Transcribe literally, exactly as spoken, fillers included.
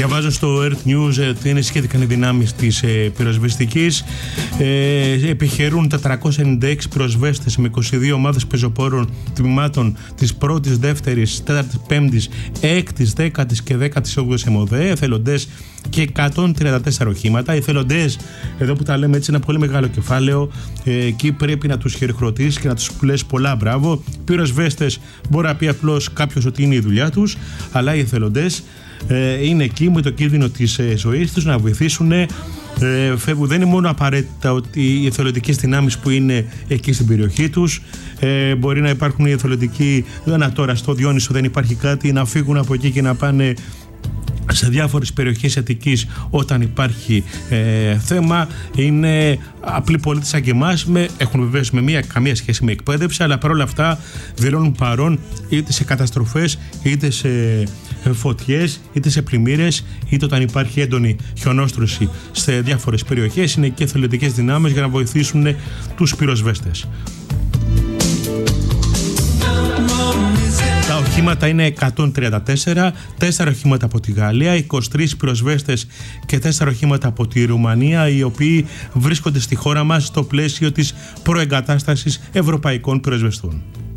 Διαβάζω στο Earth News ότι ενισχύθηκαν οι δυνάμεις της ε, πυροσβεστικής. Ε, επιχειρούν τετρακόσιοι ενενήντα έξι πυροσβέστες με είκοσι δύο ομάδες πεζοπόρων τμήματων της πρώτης, δεύτερης, τέταρτης, πέμπτης, έκτης, δέκατης και δέκατης όγδοης ΕΜΟΔΕ, εθελοντές και εκατόν τριάντα τέσσερα οχήματα. Οι εθελοντές, εδώ που τα λέμε έτσι, είναι ένα πολύ μεγάλο κεφάλαιο. Ε, εκεί πρέπει να τους χειροκροτήσεις και να τους λες πολλά μπράβο. Πυροσβέστες μπορεί να πει απλώς κάποιος ότι είναι η δουλειά τους, αλλά οι εθελοντές ε, είναι εκεί με το κίνδυνο της ε, ζωής τους να βοηθήσουν. Ε, φεύγουν. Δεν είναι μόνο απαραίτητα ότι οι εθελοντικές δυνάμεις που είναι εκεί στην περιοχή τους, ε, μπορεί να υπάρχουν οι εθελοντικοί, να τώρα στο Διόνυσο δεν υπάρχει κάτι, να φύγουν από εκεί και να πάνε σε διάφορες περιοχές Αττικής όταν υπάρχει ε, θέμα. Είναι απλοί πολίτες σαν και εμάς, με, έχουν βεβαίως με μία καμία σχέση με εκπαίδευση, αλλά παρόλα αυτά δηλώνουν παρόν είτε σε καταστροφές, είτε σε φωτιές, είτε σε πλημμύρες, είτε όταν υπάρχει έντονη χιονόστρωση σε διάφορες περιοχές. Είναι και εθελοντικές δυνάμεις για να βοηθήσουν τους πυροσβέστες. Τα οχήματα είναι εκατόν τριάντα τέσσερα, τέσσερα οχήματα από τη Γαλλία, είκοσι τρεις πυροσβέστες και τέσσερα οχήματα από τη Ρουμανία, οι οποίοι βρίσκονται στη χώρα μας στο πλαίσιο της προεγκατάστασης ευρωπαϊκών πυροσβεστών.